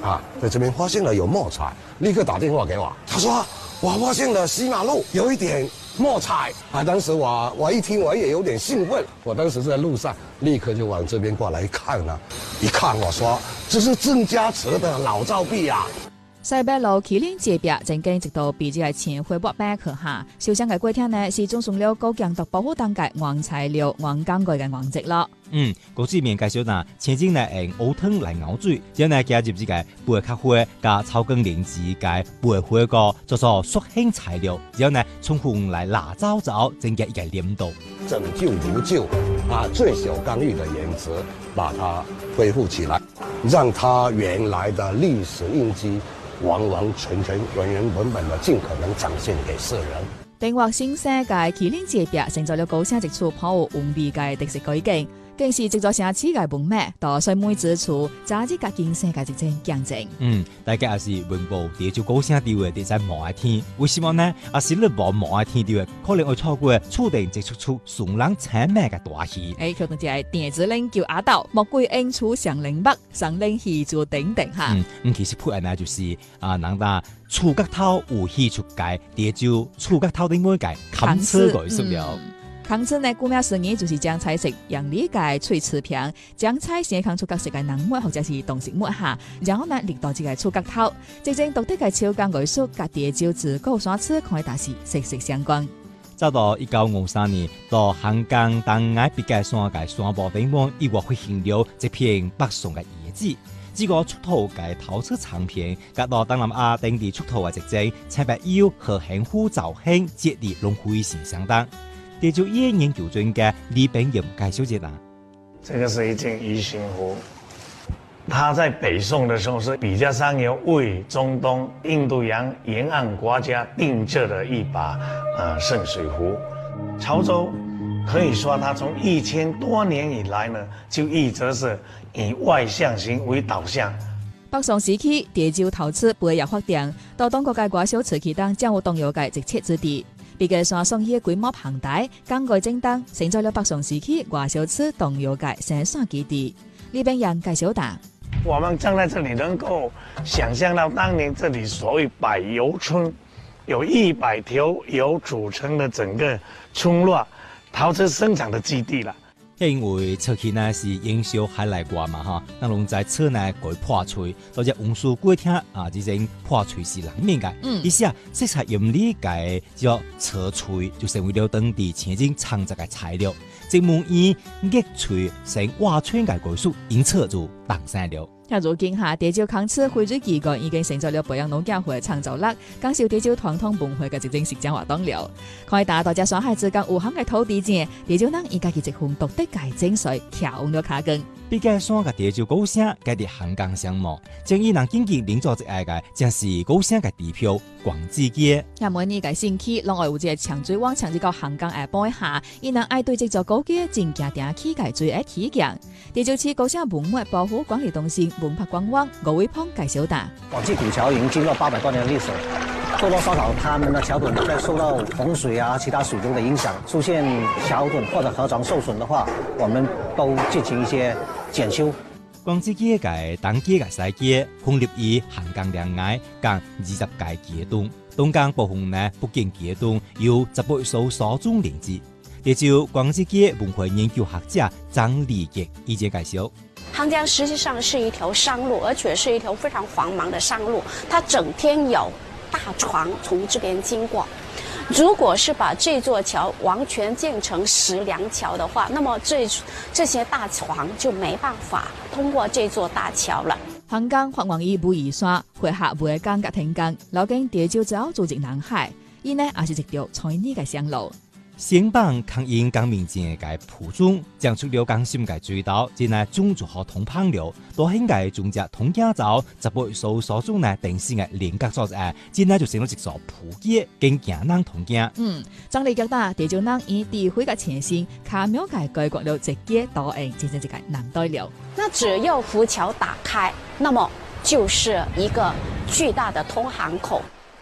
在这边发现了有墨彩，立刻打电话给我，他说我发现了西马路有一点墨彩当时我一听我也有点兴奋，我当时在路上立刻就往这边过来看了，一看我说这是郑家祠的老照壁啊。 西北路麒麟街壁曾經直到被這個前回北北去下，小鄉嘅過程呢是種上了高強度保護等嘅原材料、原工具嘅原則咯。 古書面介紹嗱，前景呢用熬湯來熬水，之後呢加入呢個白卡花加草根靈子嘅白花個做做塑性材料，之後呢從紅來辣糟糟，增加一個黏度。 拯救如舊最小剛玉的顏值，把它恢復起來，讓它原來的歷史印記完完全全、原原本本的盡可能展現給世人。 定劃新世界麒麟街壁成就了高聲直處頗有文味嘅特色改建，更是藉咗城市嘅文脈，到水妹之處，揸住甲建設嘅直正強證。 大家也是文部地就高聲調嘅地在望一天，為什麼呢？是你望一天調嘅，可能會錯過注定接觸出上人產咩嘅大戲。 佢同就係電子領叫阿斗，莫歸應出上領北，上領戲做等等嚇。 其實配呢就是人家觸角頭有戲出界，地就觸角頭頂每界冚車來塑料。 康稱呢，顧名思義就是將菜色讓理解脆瓷平，將菜先看出角色嘅人物或者是動植物下，然後呢列到這個觸角頭，真正獨特嘅手工藝術，甲地就自古山寺可以達是息息相關。 走到1953年，到香港東岸別界山嘅山坡頂端，意外發現了一片北宋嘅遺址。這個出土嘅陶瓷產品，甲到東南亞當地出土嘅跡證，差別有和幸福造型、節日龍會線相當。地就研究專家李炳炎介紹一下， 這個是一件魚形壺，它在北宋的時候是比較上游為中東、印度洋沿岸國家定製的一把聖水壺。潮州可以說，它從1000多年以來呢，就一直是以外向型為導向。 北宋時期，地就陶瓷不會有發展，到當國嘅外銷瓷器等將有動搖嘅直切之地。別個山上嘅規模龐大，工具精當，成就了北宋時期外銷瓷動搖嘅生產基地。呢邊人介紹答： 我們站在這裡，能夠想象到當年這裡所謂百油村，有100條油組成的整個村落，陶瓷生產的基地啦。 因為瓷器呢是營銷海內外嘛那攏在車內改破碎，或者運輸過程這種破碎是難免嘅。意思色彩用理解叫瓷碎，就成為了當地前景創作嘅材料。即門以熱錘成瓦圈嘅技術，因此就誕生了。 如今下地就康瓷匯聚基幹已經成就了培養農業會創造力，介紹地就傳統文化嘅一種實踐活動了。可以打大家上海之間有限嘅土地前，地就能以家己一份獨特嘅精髓調了卡根。 比較山嘅地就高聲，佢哋香港相貌，將伊能經濟領導之愛嘅，將是高聲嘅地票廣志街。 下每年嘅星期，另外有一個長水灣長至到香港下半下，伊能愛對這座高街正家定起嘅最愛起強。地就似高聲文物保護管理中心文化觀光吳偉鵬介紹答： 廣濟古橋已經經過800多年的歷史，多多少少他們的橋墩在受到洪水其他水流的影響，出現橋墩或者河床受損的話，我們都進行一些檢修。 廣濟街嘅東街嘅西街，分立於香港兩岸共20個街段，東港部分呢不僅街段有18艘沙中連接。也就廣濟街文化研究學者張立傑意見介紹， 杭江實際上是一條商路，而且是一條非常繁忙的商路，它整天有大船從這邊經過。如果是把這座橋完全建成石梁橋的話，那麼這些大船就沒辦法通過這座大橋了。 香港發源於武夷山，會下會港嘅天港，流經地就走組織南海，伊呢也是一條在呢嘅商路。 新邦抗英革命前嘅鋪裝，將出了港深嘅隧道，真係中足好通烹了。到現嘅中隻通家走，18艘所中呢定時嘅連隔作戰，真係就成咗一座鋪街，經行人通行。 張利腳打地就能以地會嘅前線，卡秒嘅改國了直街導引，真正就係難對了。 那只要浮橋打開，那麼就是一個巨大的通航口。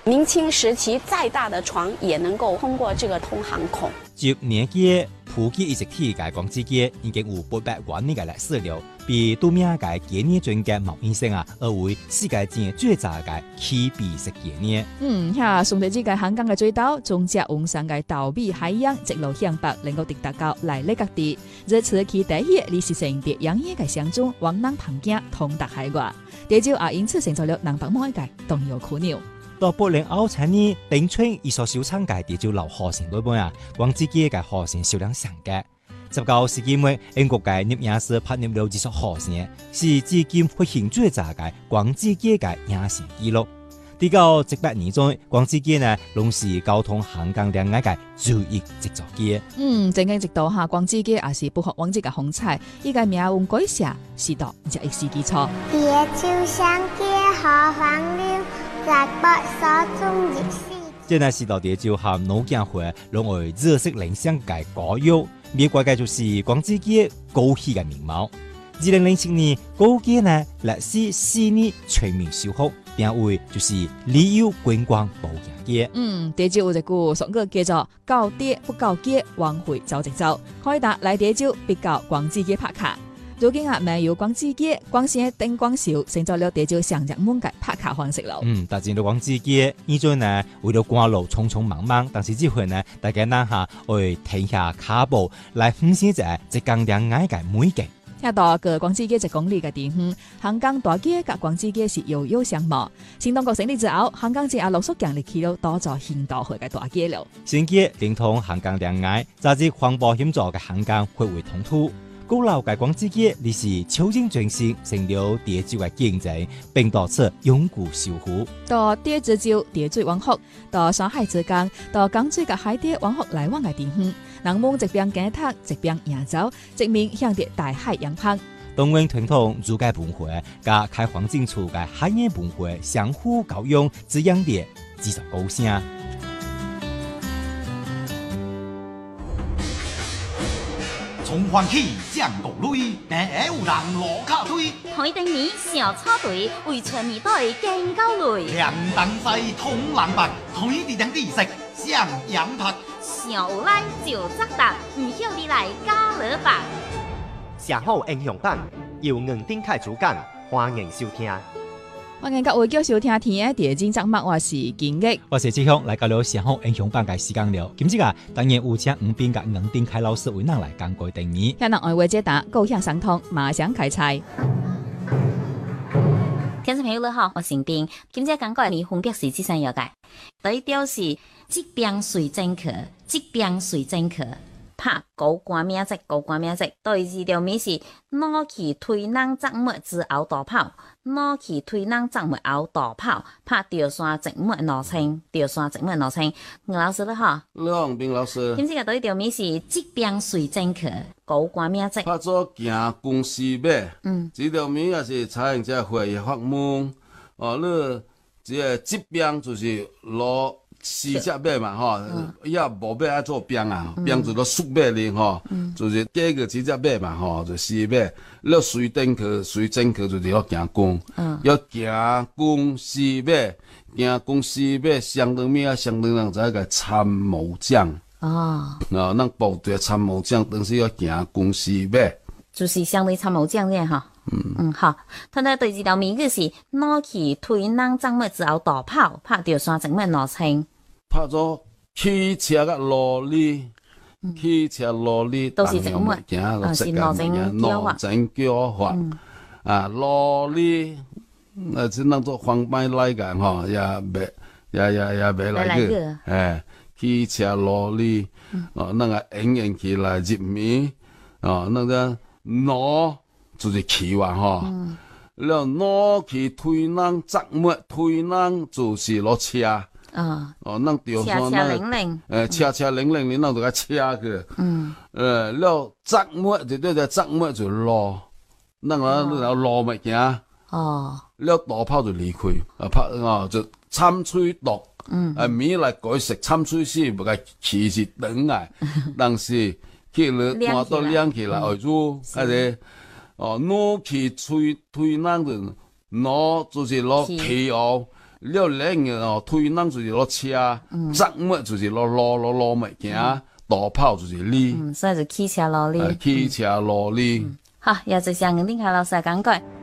明清时期再大的船也能够通过这个通航孔。 10年嘅普及一直體嘅廣之機已經有800多年嘅歷史了，比杜名嘅紀念專嘅毛醫生而為世界前最早嘅起比式紀念。 遐宋代之嘅香港嘅水道，從只往上嘅稻米海洋一路向北，能夠抵達到內陸各地。這次其第一歷史性嘅洋嘢嘅象徵往南旁境通達海外，地就也因此成咗了南北每界動搖苦鳥。 到80後年，頂村一所小廠嘅地就留河線裏邊啊，廣之機嘅河線銷量上嘅。19世紀末，英國嘅攝影師拍攝了這所河線，是至今發現最早嘅廣之機嘅影線記錄。到18年中，廣之機呢，攏是交通香港兩岸嘅主要製造機。 正經直到下廣之機也是不學往之嘅風采，依個命運改寫，是度就一時基礎。 別朝相見何妨了，在北所中亦是。 這乃是到地就和老建會攏會熱色聯想嘅高友，美國嘅就是廣之機高起嘅面貌。2007年，高機呢歷時4年全面修復，定位就是旅遊觀光保養機。 地就有一句俗語叫做“高跌不高機，往回走直走”，可以達來地就比較廣之機拍卡。如今啊，沒有廣之機，廣線燈光秀成咗了地就上入門嘅拍卡方式咯。 但係到廣之機，呢種呢為咗趕路匆匆忙忙，但是之後呢，大家諗下會停下腳步來分析者即更兩岸嘅美景。 聽到個廣之機1公里嘅地方，香港大機及廣之機是遙遙相望。新當局成立之後，香港只係陸續建立起了多座現代化嘅大機了。 新機連同香港兩岸，早至環保協助嘅香港匯回統土。古老嘅廣之機，你是超前轉型，成了地州嘅經濟，並導致永固守護。 到地之州地水往復，到山海之間，到港水嘅海底往復來往嘅地方，人們一邊耕讀，一邊營造，直面向着大海洋旁。 東灣傳統儒家文化加開荒進處嘅海洋文化相互交融，滋養地製造高聲。 從歡喜降國淚，但有人落卡推。 海丁年小插隊，為全年隊敬高淚。 兩等西通冷白，海地等地食上羊拍。 小無賴就責答，唔曉你來加勒白。 上好英雄版由吳丁凱主講，歡迎收聽。 歡迎各位繼續收聽天嘅地精節目，我是金玉， 我是志雄，來到了上好英雄版嘅時間了。今次啊，當然有請吳邊甲吳丁凱老師為咱來講過定義。 向人愛話解答，高興相通，馬上開賽。 聽眾朋友你好，我是吳丁，今次講過你分別是幾項要解？第一條是疾病隨政客，疾病隨政客。拍高官名籍，高官名籍。第二條咪是攞起推人側末之後逃跑，攞起推人側末後逃跑，拍吊山直末羅青，吊山直末羅青。吳老師你好， 你好，吳斌老師。 今次嘅第一條咪是疾病隨政客，高官名籍。 拍做行公司碼，這條咪也是採用這會議法門。你這個疾病就是攞。四隻馬嘛，吼，也無馬愛做兵啊，兵就攞速馬哩，吼，就是加個幾隻馬嘛，吼，就四馬。你隨政客，隨政客就是要行公，要行公司馬，行公司馬相當咩啊？相當人在個參謀長。咱部隊參謀長，當時要行公司馬。 就是相對參謀長嘅哈。好。睇睇第二條名句是攞起推人側末之後逃跑，拍掉山直末羅青。 拍咗汽車嘅羅哩，汽車羅哩， 都是直末，是羅整腳法。羅哩，只能做方便來講，吼，也袂來個。汽車羅哩，那個演起來入面，那個攞就是氣話，吼。了攞去推人側末，推人就是攞車。咱吊山車零，你咱就個車去。了側末就對隻側末就路，咱路咪行。了逃跑就離開，拍就參水毒。米來改食參水絲，唔係其實等來，但是去了看到兩起來為主，係攞去推人就攞就是攞氣候。 了零哦，推人就是攞車，責物就是攞物件，大炮就是你， 所以就汽車勞力。 汽車勞力。 好，也就是向硬頂下老師講過。